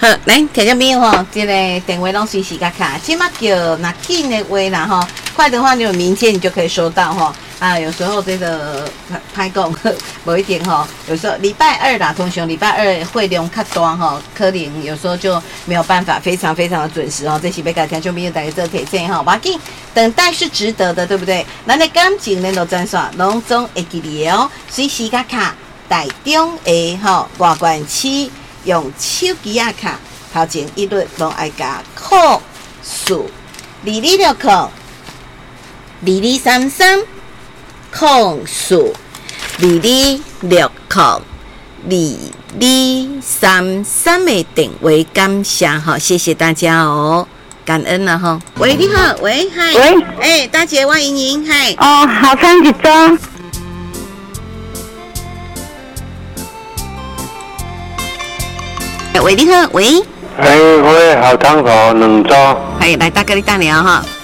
好，来，听众朋友吼，这个电话拢随时甲卡，即马叫那紧的话啦吼，快的话就明天你就可以收到吼。啊，有时候这个拍讲不一定吼，有时候礼拜二啦，通常礼拜二会量较大吼，可能有时候就没有办法非常非常的准时哦。这是要甲听众朋友大家做提醒吼，要紧，等待是值得的，对不对？咱的感情联络专线拢总会记得哦，随时甲卡台中的吼外关区用手机啊卡，头前一律拢爱加扣数2260 2233。控数2260 2233的电话感谢哈，谢谢大家哦，感恩了哈。喂，你好，喂，嗨，喂，大姐，我莹莹，嗨。 哦，好餐一盅。 喂，你好，喂。 我好汤头2周。 来，大哥你等聊哈。